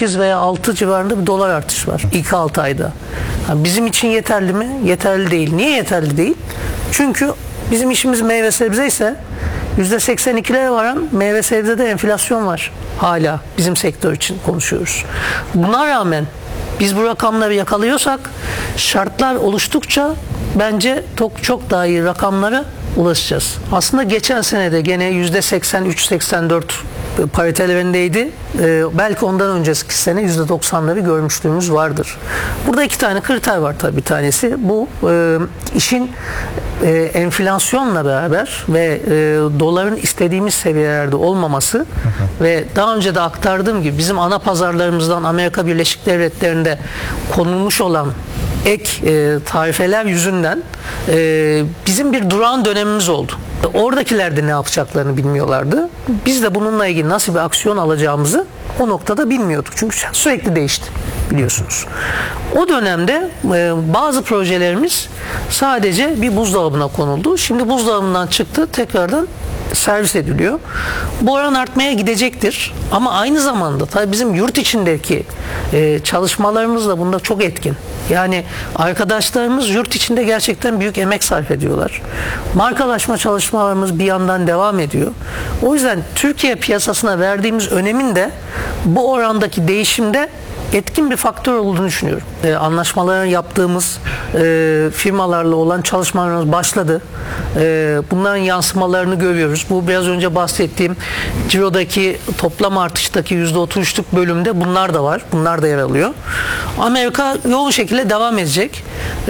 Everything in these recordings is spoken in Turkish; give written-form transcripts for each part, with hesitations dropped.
8 veya 6 civarında bir dolar artış var ilk 6 ayda. Yani bizim için yeterli mi? Yeterli değil. Niye yeterli değil? Çünkü bizim işimiz meyve sebze ise %82'lere varan meyve sebzede enflasyon var. Hala bizim sektör için konuşuyoruz. Buna rağmen biz bu rakamları yakalıyorsak, şartlar oluştukça bence çok daha iyi rakamlara ulaşacağız. Aslında geçen sene de gene %83-84 paritelerindeydi. Belki ondan önceki sene %90'ları görmüşlüğümüz vardır. Burada iki tane kriter var tabii. Bir tanesi bu işin enflasyonla beraber ve doların istediğimiz seviyelerde olmaması ve daha önce de aktardığım gibi bizim ana pazarlarımızdan Amerika Birleşik Devletleri'nde konulmuş olan ek tarifeler yüzünden bizim bir durağan dönemimiz oldu. Oradakiler de ne yapacaklarını bilmiyorlardı. Biz de bununla ilgili nasıl bir aksiyon alacağımızı o noktada bilmiyorduk. Çünkü sürekli değişti biliyorsunuz. O dönemde bazı projelerimiz sadece bir buzdolabına konuldu. Şimdi buzdolabından çıktı, tekrardan servis ediliyor. Bu oran artmaya gidecektir. Ama aynı zamanda tabii bizim yurt içindeki çalışmalarımız da bunda çok etkin. Yani arkadaşlarımız yurt içinde gerçekten büyük emek sarf ediyorlar. Markalaşma çalışmalarımız bir yandan devam ediyor. O yüzden Türkiye piyasasına verdiğimiz önemin de bu orandaki değişimde etkin bir faktör olduğunu düşünüyorum. Anlaşmaları yaptığımız firmalarla olan çalışmalarımız başladı. Bunların yansımalarını görüyoruz. Bu biraz önce bahsettiğim cirodaki toplam artıştaki %33'lük bölümde bunlar da var. Bunlar da yer alıyor. Amerika yoğun şekilde devam edecek.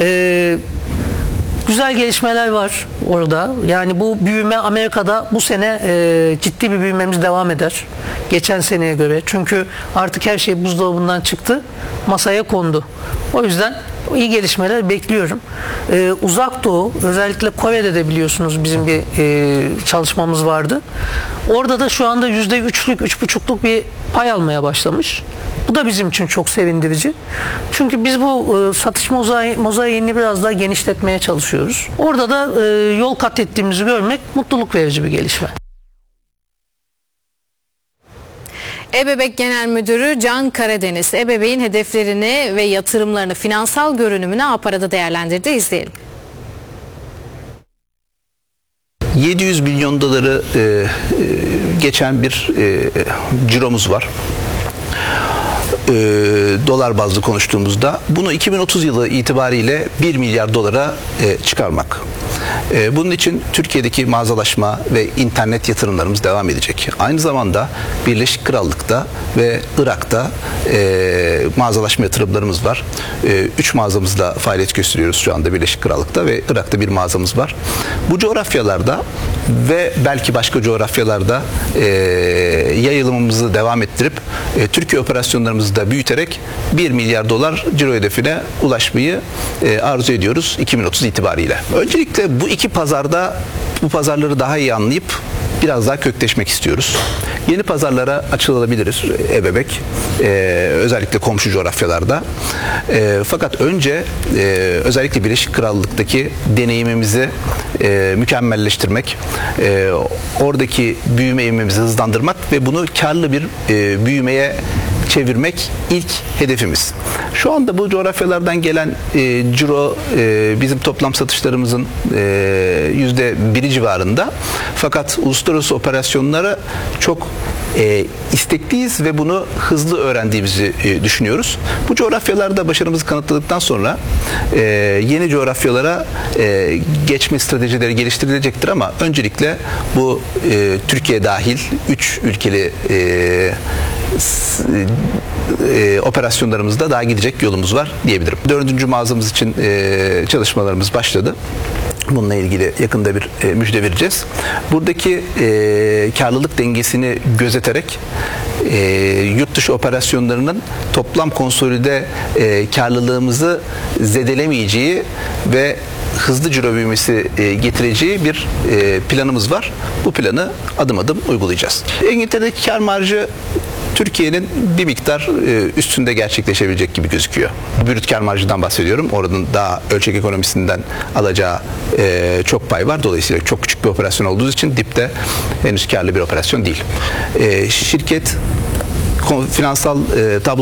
Güzel gelişmeler var orada. Yani bu büyüme Amerika'da bu sene ciddi bir büyümemiz devam eder. Geçen seneye göre. Çünkü artık her şey buzdolabından çıktı. Masaya kondu. O yüzden iyi gelişmeler bekliyorum. Uzak Doğu, özellikle Kore'de de biliyorsunuz bizim bir çalışmamız vardı. Orada da şu anda %3'lük, %3,5'luk bir pay almaya başlamış. Bu da bizim için çok sevindirici. Çünkü biz bu satış mozaiğini biraz daha genişletmeye çalışıyoruz. Orada da yol kat ettiğimizi görmek mutluluk verici bir gelişme. eBebek Genel Müdürü Can Karadeniz, eBebek'in hedeflerini ve yatırımlarını, finansal görünümünü Apara'da değerlendirdi. İzleyelim. 700 milyon doları geçen bir ciromuz var. Dolar bazlı konuştuğumuzda bunu 2030 yılı itibariyle 1 milyar dolara çıkarmak. Bunun için Türkiye'deki mağazalaşma ve internet yatırımlarımız devam edecek. Aynı zamanda Birleşik Krallık'ta ve Irak'ta mağazalaşma yatırımlarımız var. 3 mağazamızda faaliyet gösteriyoruz şu anda Birleşik Krallık'ta ve Irak'ta bir mağazamız var. Bu coğrafyalarda ve belki başka coğrafyalarda yayılımımızı devam ettirip Türkiye operasyonlarımızı da büyüterek 1 milyar dolar ciro hedefine ulaşmayı arzu ediyoruz 2030 itibariyle. Öncelikle bu iki pazarda bu pazarları daha iyi anlayıp biraz daha kökleşmek istiyoruz. Yeni pazarlara açılabiliriz eBebek. Özellikle komşu coğrafyalarda. Fakat önce özellikle Birleşik Krallık'taki deneyimimizi mükemmelleştirmek, oradaki büyüme ivmemizi hızlandırmak ve bunu karlı bir büyümeye çevirmek ilk hedefimiz. Şu anda bu coğrafyalardan gelen ciro bizim toplam satışlarımızın %1'i civarında. Fakat uluslararası operasyonlara çok istekliyiz ve bunu hızlı öğrendiğimizi düşünüyoruz. Bu coğrafyalarda başarımızı kanıtladıktan sonra yeni coğrafyalara geçme stratejileri geliştirilecektir ama öncelikle bu Türkiye dahil 3 ülkeli operasyonlarımızda daha gidecek yolumuz var diyebilirim. 4. mağazamız için çalışmalarımız başladı. Bununla ilgili yakında bir müjde vereceğiz. Buradaki karlılık dengesini gözeterek yurt dışı operasyonlarının toplam konsolide karlılığımızı zedelemeyeceği ve hızlı ciro büyümesi getireceği bir planımız var. Bu planı adım adım uygulayacağız. İngiltere'deki kar marjı Türkiye'nin bir miktar üstünde gerçekleşebilecek gibi gözüküyor. Brüt kar marjından bahsediyorum. Oradan daha ölçek ekonomisinden alacağı çok pay var. Dolayısıyla çok küçük bir operasyon olduğu için dipte henüz karlı bir operasyon değil. Şirket finansal tablo